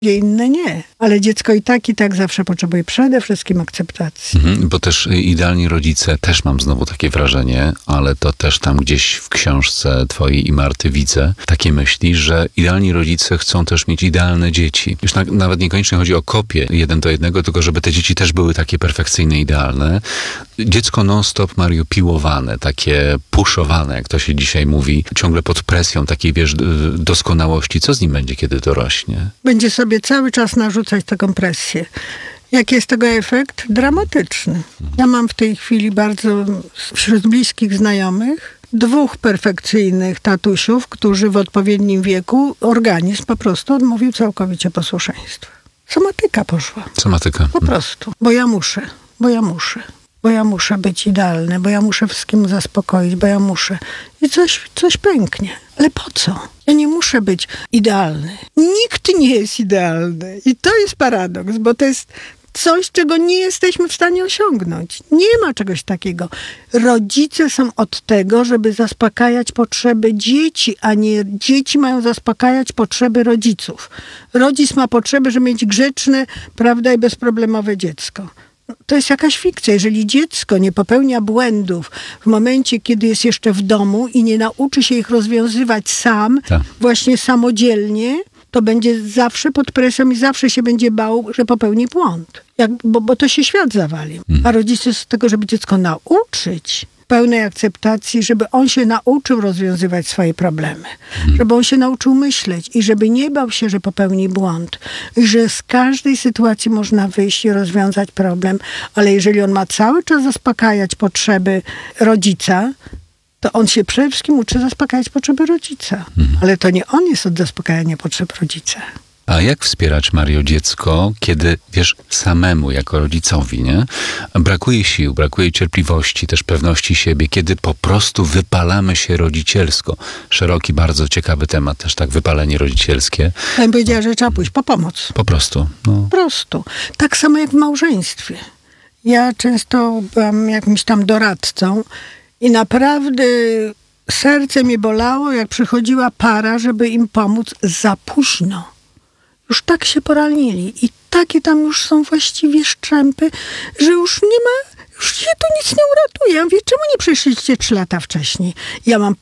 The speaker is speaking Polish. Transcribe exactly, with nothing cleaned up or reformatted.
inne nie. Ale dziecko i tak, i tak zawsze potrzebuje przede wszystkim akceptacji. Mhm, bo też idealni rodzice, też mam znowu takie wrażenie, ale to też tam gdzieś w książce twojej i Marty widzę takie myśli, że idealni rodzice chcą też mieć idealne dzieci. Już na, nawet niekoniecznie chodzi o kopię jeden do jednego, tylko żeby te dzieci też były takie perfekcyjne, idealne. Dziecko non-stop, Mariu, piłowane, takie puszowane, jak to się dzisiaj mówi, ciągle pod presją takiej, wiesz, doskonałości. Co z nim będzie, kiedy dorośnie? Będzie sobie cały czas narzucać taką presję. Jaki jest tego efekt? Dramatyczny. Ja mam w tej chwili bardzo wśród bliskich znajomych dwóch perfekcyjnych tatusiów, którzy w odpowiednim wieku organizm po prostu odmówił całkowicie posłuszeństwa. Somatyka poszła. Somatyka. Po prostu. Bo ja muszę. Bo ja muszę. Bo ja muszę być idealny. Bo ja muszę wszystkim zaspokoić. Bo ja muszę. I coś, coś pęknie. Ale po co? Ja nie muszę być idealny. Nikt nie jest idealny. I to jest paradoks, bo to jest coś, czego nie jesteśmy w stanie osiągnąć. Nie ma czegoś takiego. Rodzice są od tego, żeby zaspokajać potrzeby dzieci, a nie dzieci mają zaspokajać potrzeby rodziców. Rodzic ma potrzeby, żeby mieć grzeczne, prawda, i bezproblemowe dziecko. To jest jakaś fikcja. Jeżeli dziecko nie popełnia błędów w momencie, kiedy jest jeszcze w domu i nie nauczy się ich rozwiązywać sam, tak. właśnie samodzielnie, to będzie zawsze pod presją i zawsze się będzie bał, że popełni błąd. Jak, bo, bo to się świat zawali. Hmm. A rodzice z tego, żeby dziecko nauczyć pełnej akceptacji, żeby on się nauczył rozwiązywać swoje problemy. Hmm. Żeby on się nauczył myśleć i żeby nie bał się, że popełni błąd. I że z każdej sytuacji można wyjść i rozwiązać problem. Ale jeżeli on ma cały czas zaspokajać potrzeby rodzica, to on się przede wszystkim uczy zaspokajać potrzeby rodzica. Mhm. Ale to nie on jest od zaspokajania potrzeb rodzica. A jak wspierać, Mario, dziecko, kiedy, wiesz, samemu jako rodzicowi, nie? Brakuje sił, brakuje cierpliwości, też pewności siebie, kiedy po prostu wypalamy się rodzicielsko. Szeroki, bardzo ciekawy temat, też tak, wypalenie rodzicielskie. Ja bym powiedziała, że trzeba pójść po pomoc. Po prostu. No. Po prostu. Tak samo jak w małżeństwie. Ja często byłam jakimś tam doradcą i naprawdę serce mi bolało, jak przychodziła para, żeby im pomóc za późno. Już tak się poranili i takie tam już są właściwie szczępy, że już nie ma, już się tu nic nie uratuje. Ja mówię, czemu nie przyszliście trzy lata wcześniej? Ja mam